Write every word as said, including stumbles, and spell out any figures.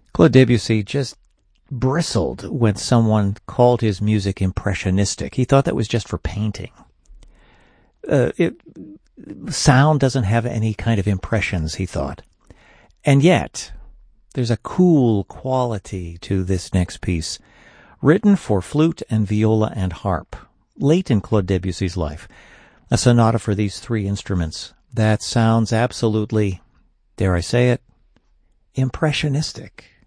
Claude Debussy just bristled when someone called his music impressionistic. He thought that was just for painting. Uh, it, sound doesn't have any kind of impressions, he thought. And yet, there's a cool quality to this next piece, written for flute and viola and harp, late in Claude Debussy's life. A sonata for these three instruments that sounds absolutely, dare I say it, impressionistic.